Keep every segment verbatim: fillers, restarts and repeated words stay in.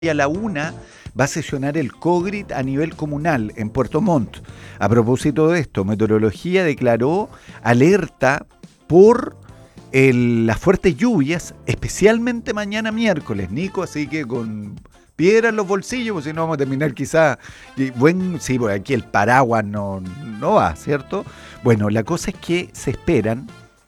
Y a la una va a sesionar el COGRIT a nivel comunal en Puerto Montt. A propósito de esto, Meteorología declaró alerta por el, las fuertes lluvias, especialmente mañana miércoles, Nico, así que con piedra en los bolsillos, porque si no vamos a terminar quizá, y buen, sí, porque aquí el paraguas no, no va, ¿cierto? Bueno, la cosa es que se esperan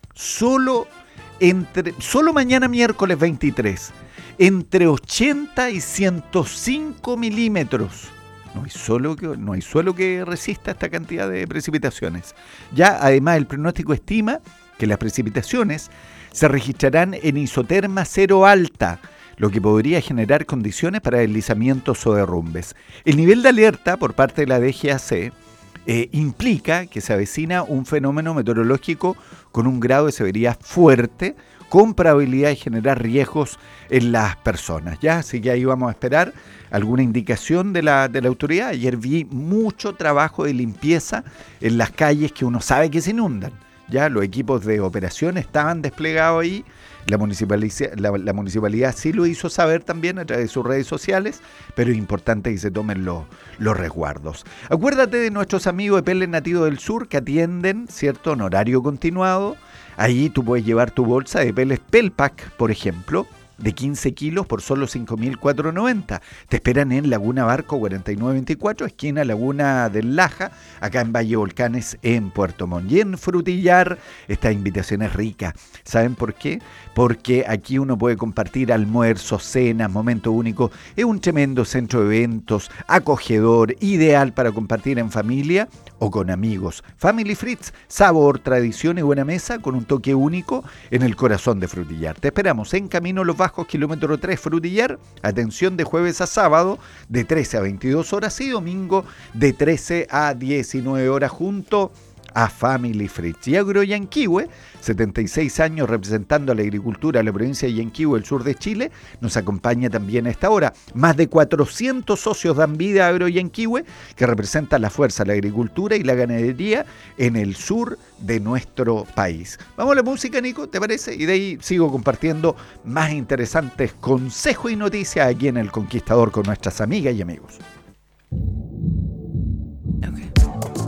solo, entre, solo mañana miércoles veintitrés, entre ochenta y ciento cinco milímetros. No hay, solo que, no hay suelo que resista esta cantidad de precipitaciones. Ya, además, el pronóstico estima que las precipitaciones se registrarán en isoterma cero alta, lo que podría generar condiciones para deslizamientos o derrumbes. El nivel de alerta por parte de la D G A C eh, implica que se avecina un fenómeno meteorológico con un grado de severidad fuerte, con probabilidad de generar riesgos en las personas, ¿ya? Así que ahí vamos a esperar alguna indicación de la, de la autoridad. Ayer vi mucho trabajo de limpieza en las calles que uno sabe que se inundan, ¿ya? Los equipos de operación estaban desplegados ahí, la municipalidad, la, la municipalidad sí lo hizo saber también a través de sus redes sociales, pero es importante que se tomen los, los resguardos. Acuérdate de nuestros amigos de Peles Nativos del Sur que atienden, ¿cierto?, en horario continuado. Ahí tú puedes llevar tu bolsa de peles Pelpack, por ejemplo, de quince kilos por solo cinco mil cuatrocientos noventa. Te esperan en Laguna Barco cuarenta y nueve veinticuatro, esquina Laguna del Laja, acá en Valle Volcanes, en Puerto Montt. Y en Frutillar, esta invitación es rica. ¿Saben por qué? Porque aquí uno puede compartir almuerzos, cenas, momentos únicos. Es un tremendo centro de eventos, acogedor, ideal para compartir en familia o con amigos. Family Fritz, sabor, tradición y buena mesa con un toque único en el corazón de Frutillar. Te esperamos en Camino Los Bajos, kilómetro tres, Frutillar. Atención de jueves a sábado de trece a veintidós horas y domingo de trece a diecinueve horas junto a Family Fritz. Y Agroyanquihue, setenta y seis años representando a la agricultura de la provincia de Yanquihue, el sur de Chile, nos acompaña también a esta hora. Más de cuatrocientos socios dan vida a Agroyanquihue, que representan la fuerza, la agricultura y la ganadería en el sur de nuestro país. Vamos a la música, Nico, ¿te parece? Y de ahí sigo compartiendo más interesantes consejos y noticias aquí en El Conquistador con nuestras amigas y amigos.